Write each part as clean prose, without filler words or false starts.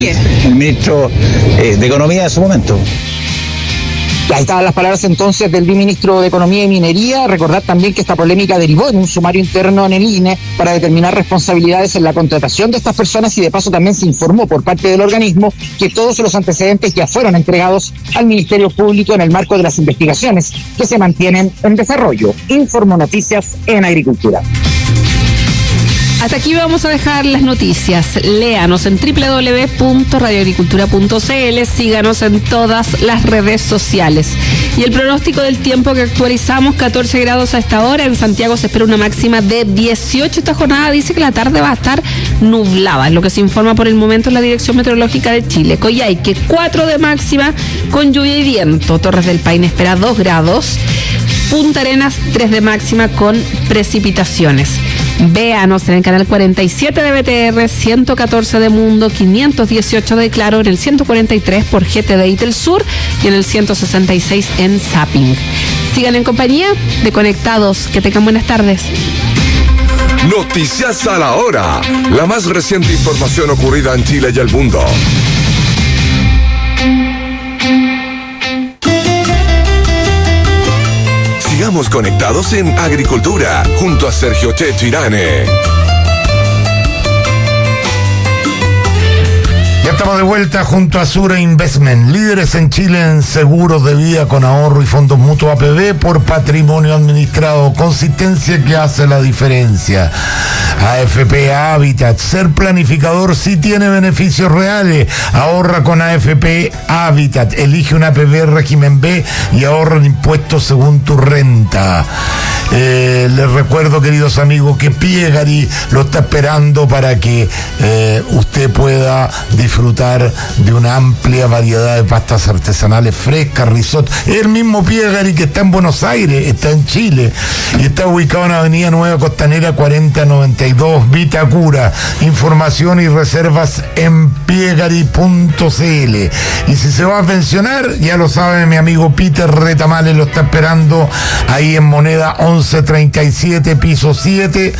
el ministro de Economía de su momento. Ahí estaban las palabras entonces del ministro de Economía y Minería. Recordar también que esta polémica derivó en un sumario interno en el INE para determinar responsabilidades en la contratación de estas personas, y de paso también se informó por parte del organismo que todos los antecedentes ya fueron entregados al Ministerio Público en el marco de las investigaciones que se mantienen en desarrollo. Informo Noticias en Agricultura. Hasta aquí vamos a dejar las noticias. Léanos en www.radioagricultura.cl, síganos en todas las redes sociales. Y el pronóstico del tiempo que actualizamos, 14 grados a esta hora. En Santiago se espera una máxima de 18 esta jornada. Dice que la tarde va a estar nublada, es lo que se informa por el momento en la Dirección Meteorológica de Chile. Coyhaique, 4 de máxima con lluvia y viento. Torres del Paine espera 2 grados. Punta Arenas, 3 de máxima con precipitaciones. Véanos en el canal 47 de BTR, 114 de Mundo, 518 de Claro, en el 143 por GTD y Telsur y en el 166 en Zapping. Sigan en compañía de Conectados. Que tengan buenas tardes. Noticias a la hora. La más reciente información ocurrida en Chile y el mundo. Sigamos conectados en Agricultura, junto a Sergio Checho Irane. Ya estamos de vuelta junto a Sura Investment, líderes en Chile en seguros de vida con ahorro y fondos mutuos APB por patrimonio administrado. Consistencia que hace la diferencia. AFP Habitat, ser planificador sí tiene beneficios reales. Ahorra con AFP Habitat, elige una APB régimen B y ahorra en impuestos según tu renta. Les recuerdo, queridos amigos, que Piegari lo está esperando para que usted pueda disfrutar de una amplia variedad de pastas artesanales frescas, risotto. El mismo Piegari que está en Buenos Aires, está en Chile y está ubicado en Avenida Nueva Costanera 4092, Vitacura. Información y reservas en piegari.cl. Y si se va a pensionar, ya lo sabe mi amigo Peter Retamales, lo está esperando ahí en Moneda 1137, piso 7.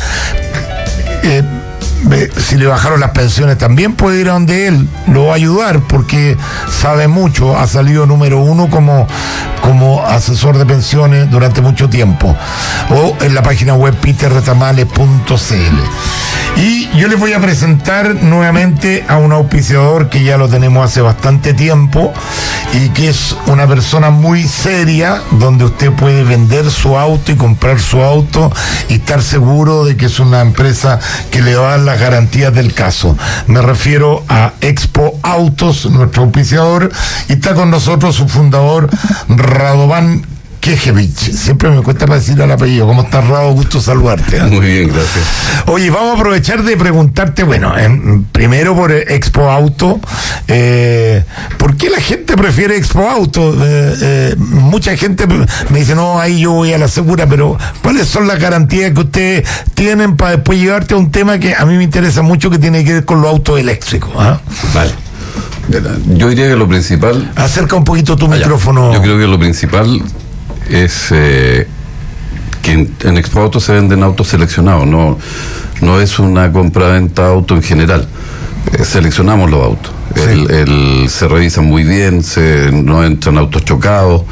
Si le bajaron las pensiones también puede ir a donde él, lo va a ayudar porque sabe mucho, ha salido número 1 como asesor de pensiones durante mucho tiempo, o en la página web peterretamales.cl. Y yo les voy a presentar nuevamente a un auspiciador que ya lo tenemos hace bastante tiempo y que es una persona muy seria, donde usted puede vender su auto y comprar su auto y estar seguro de que es una empresa que le va a dar las garantías del caso. Me refiero a Expo Autos, nuestro auspiciador, y está con nosotros su fundador, Radovan Kejevich. Siempre me cuesta decir el apellido. ¿Cómo estás, Rado? Gusto saludarte. Muy bien, gracias. Oye, vamos a aprovechar de preguntarte, bueno, primero por Expo Auto, ¿por qué la gente prefiere Expo Auto? Mucha gente me dice, no, ahí yo voy a la segura, pero ¿cuáles son las garantías que ustedes tienen para después llevarte a un tema que a mí me interesa mucho, que tiene que ver con los autos eléctricos? Vale. Yo diría que lo principal... Acerca un poquito tu micrófono. Yo creo que lo principal es que en Expo Auto se venden autos seleccionados, no es una compra-venta auto en general. Seleccionamos los autos. Sí. Se revisan muy bien, no entran autos chocados.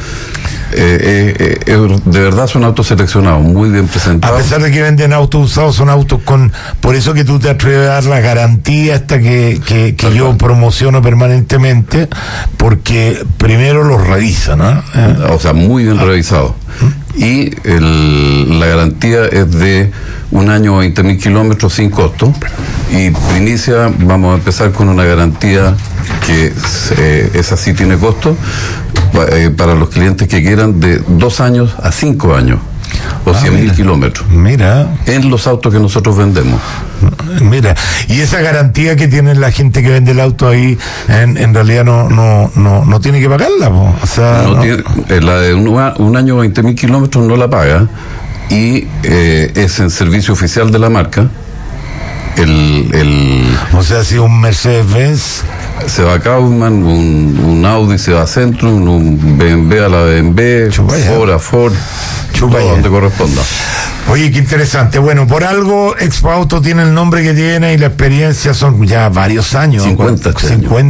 De verdad son autos seleccionados, muy bien presentados. A pesar de que venden autos usados, son autos por eso que tú te atreves a dar la garantía esta que yo promociono permanentemente, porque primero los revisan, ¿no? O sea, muy bien revisados. Y la garantía es de 1 año, 20.000 kilómetros sin costo. Y primicia, vamos a empezar con una garantía que esa sí tiene costo para los clientes que quieran, de 2 años a 5 años o 100.000 kilómetros. Mira. En los autos que nosotros vendemos. Mira, y esa garantía que tiene la gente que vende el auto ahí, en realidad no tiene que pagarla, po. O sea, la de 1 año, 20.000 kilómetros no la paga, y es en servicio oficial de la marca. O sea, si un Mercedes-Benz se va a Kaufman, un Audi se va a Centrum, un BMW a la BMW, Ford a Ford, todo donde corresponda. Oye, qué interesante. Bueno, por algo Expo Auto tiene el nombre que tiene y la experiencia son ya varios años. 50 años.